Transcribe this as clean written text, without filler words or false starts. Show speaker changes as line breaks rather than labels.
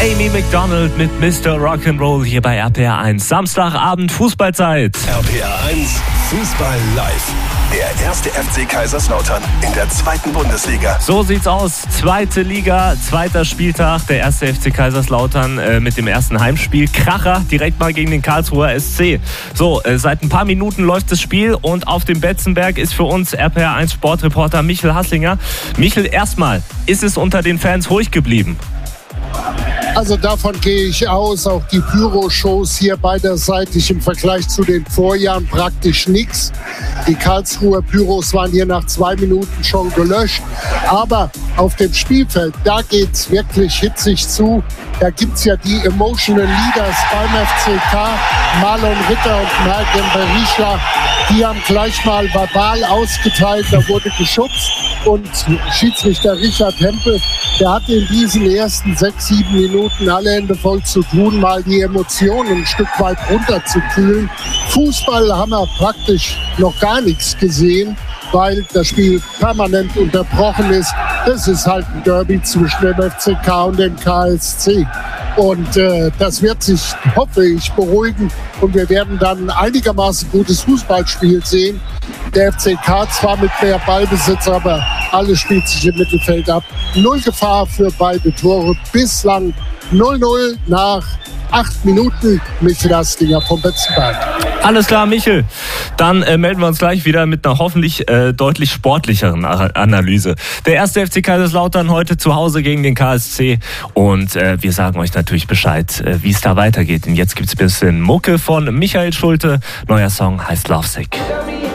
Amy Macdonald mit Mr. Rock'n'Roll hier bei RPR 1. Samstagabend Fußballzeit.
RPR 1 Fußball live. Der erste FC Kaiserslautern in der 2. Bundesliga.
So sieht's aus. 2. Liga, 2. Spieltag. Der erste FC Kaiserslautern mit dem ersten Heimspiel. Kracher direkt mal gegen den Karlsruher SC. So, seit ein paar Minuten läuft das Spiel und auf dem Betzenberg ist für uns RPR 1 Sportreporter Michel Hasslinger. Michel, erstmal, ist es unter den Fans ruhig geblieben?
Also davon gehe ich aus. Auch die Pyro-Shows hier beiderseitig im Vergleich zu den Vorjahren praktisch nichts. Die Karlsruher Pyros waren hier nach 2 Minuten schon gelöscht. Aber auf dem Spielfeld, da geht's wirklich hitzig zu. Da gibt's ja die Emotional Leaders beim FCK, Marlon Ritter und Mergen Berisha. Die haben gleich mal verbal ausgeteilt, da wurde geschubst. Und Schiedsrichter Richard Hempel, der hatte in diesen ersten 6, 7 Minuten alle Hände voll zu tun, mal die Emotionen ein Stück weit runterzukühlen. Fußball haben wir praktisch noch gar nichts gesehen, weil das Spiel permanent unterbrochen ist. Das ist halt ein Derby zwischen dem FCK und dem KSC. Und das wird sich, hoffe ich, beruhigen. Und wir werden dann einigermaßen gutes Fußballspiel sehen. Der FCK zwar mit mehr Ballbesitz, aber alles spielt sich im Mittelfeld ab. 0 Gefahr für beide Tore. Bislang 0-0 nach 8 Minuten. Michel Hasslinger vom Betzenberg.
Alles klar, Michel. Dann melden wir uns gleich wieder mit einer hoffentlich deutlich sportlicheren Analyse. Der erste FC Kaiserslautern heute zu Hause gegen den KSC. Und wir sagen euch natürlich Bescheid, wie es da weitergeht. Und jetzt gibt's ein bisschen Mucke von Michael Schulte. Neuer Song heißt Lovesick.